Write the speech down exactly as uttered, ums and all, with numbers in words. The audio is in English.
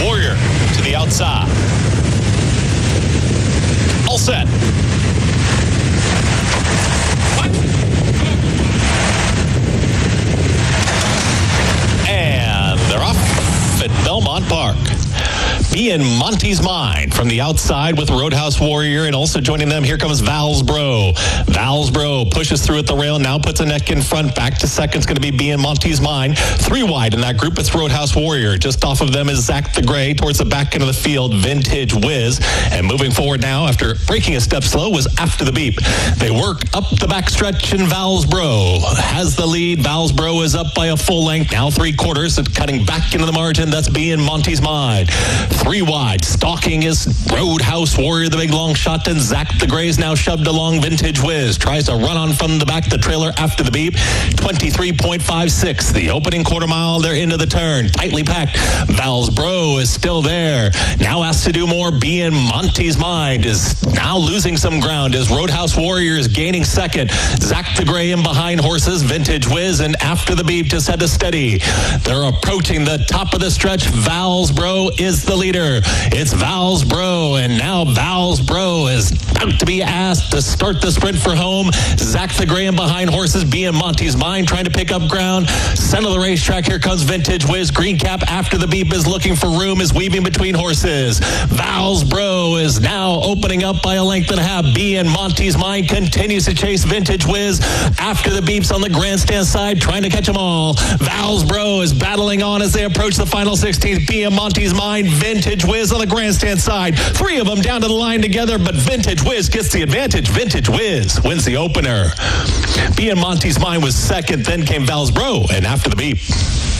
Warrior to the outside. All set. And they're off at Belmont Park. Be in Monty's Mind from the outside with Roadhouse Warrior, and also joining them, here comes Valsbro. Valsbro pushes through at the rail, now puts a neck in front. Back to second is going to be Be in Monty's Mind. Three wide in that group, it's Roadhouse Warrior. Just off of them is Zach the Gray. Towards the back end of the field, Vintage Whiz. And moving forward now, after breaking a step slow, was After the Beep. They work up the backstretch, and Valsbro has the lead. Valsbro is up by a full length, now three quarters, and cutting back into the margin. That's Be in Monty's Mind. Three wide. Stalking is Roadhouse Warrior, the big long shot. Then Zach the Gray's now shoved along. Vintage Whiz tries to run on from the back. The trailer After the Beep. twenty-three point five six. The opening quarter mile, they're into the turn. Tightly packed. Valsbro is still there. Now asked to do more. Be in Monty's Mind is now losing some ground as Roadhouse Warrior is gaining second. Zach the Gray in behind horses. Vintage Whiz and After the Beep just had to steady. They're approaching the top of the stretch. Valsbro is the leader. It's Valsbro, and now Valsbro is about to be asked to start the sprint for home. Zach the Gray in behind horses. Be in Monty's Mind trying to pick up ground. Center of the racetrack, here comes Vintage Whiz. Green Cap After the Beep is looking for room, is weaving between horses. Valsbro is now opening up by a length and a half. Be in Monty's Mind continues to chase Vintage Whiz. After the Beep's on the grandstand side, trying to catch them all. Valsbro is battling on as they approach the final sixteen. Be in Monty's Mind. Vintage Whiz on the grandstand side. Three of them down to the line together, but Vintage Whiz gets the advantage. Vintage Whiz wins the opener. Be in Monty's Mind was second, then came Valsbro, and After the Beep.